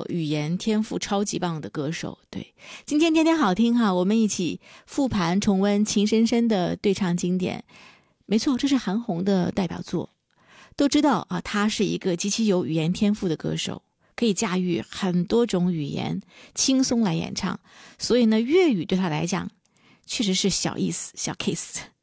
语言天赋超级棒的歌手。对，今天天天好听哈，我们一起复盘重温情深深的对唱经典。没错，这是韩红的代表作。都知道啊，他是一个极其有语言天赋的歌手，可以驾驭很多种语言，轻松来演唱。所以呢，粤语对他来讲确实是小意思、小 case。